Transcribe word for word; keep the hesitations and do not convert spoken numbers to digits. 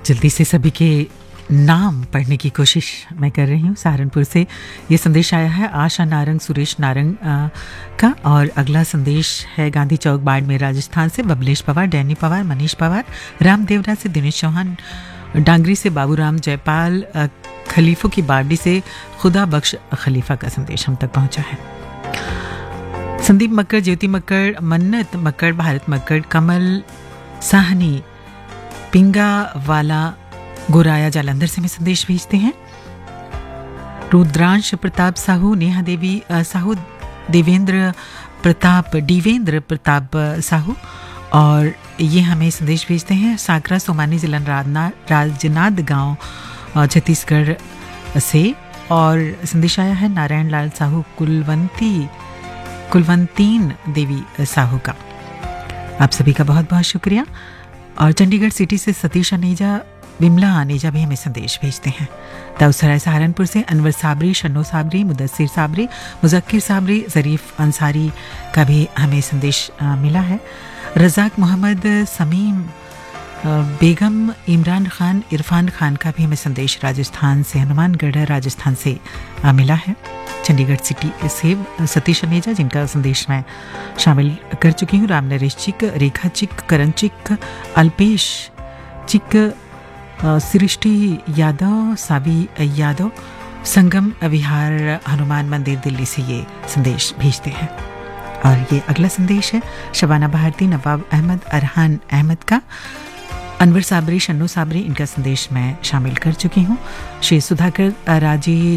जल्दी से सभी के नाम पढ़ने की कोशिश मैं कर रही हूँ। सहारनपुर से ये संदेश आया है आशा नारंग सुरेश नारंग आ, का, और अगला संदेश है गांधी चौक बाड़मेर राजस्थान से बबलेश पवार, डैनी पवार, मनीष पवार, राम देवरा से दिनेश चौहान, डांगरी से बाबूराम जयपाल, खलीफों की बारडी से खुदा बख्श खलीफा का संदेश हम तक पहुंचा है। संदीप मक्कड़, ज्योति मक्कड़, मन्नत मक्कड़, भारत मक्कड़, कमल साहनी, पिंगा वाला गोराया जालंधर से में संदेश भेजते हैं। रुद्रांश प्रताप साहू, नेहा देवी साहू, देवेंद्र प्रताप देवेंद्र प्रताप साहू, और ये हमें संदेश भेजते हैं साकरा सोमानी, जिला राजनांद गांव छत्तीसगढ़ से, और संदेश आया है नारायण लाल साहू, कुलवंती कुलवंतीन देवी साहू का। आप सभी का बहुत बहुत शुक्रिया। और चंडीगढ़ सिटी से सतीश अनेजा, विमला अनेजा भी हमें संदेश भेजते हैं। दाऊदसराय सहारनपुर से अनवर साबरी, शन्नो साबरी, मुदस्सिर साबरी, मुजक्किर साबरी, ज़रीफ अंसारी का भी हमें संदेश आ, मिला है। रज़ाक मोहम्मद, समीम बेगम, इमरान खान, इरफान खान का भी हमें संदेश राजस्थान से, हनुमानगढ़ राजस्थान से आ, मिला है। चंडीगढ़ सिटी से सतीश अनेजा, जिनका संदेश मैं शामिल कर चुकी हूँ। राम नरेश चिक, रेखा चिक, करण चिक, अल्पेश चिक, सृष्टि यादव, साबी यादव, संगम विहार, हनुमान मंदिर दिल्ली से ये संदेश भेजते हैं। और ये अगला संदेश है शबाना भारती, नवाब अहमद, अरहान अहमद का। अनवर साबरी, शन्नो साबरी, इनका संदेश मैं शामिल कर चुकी हूँ। श्री सुधाकर राजी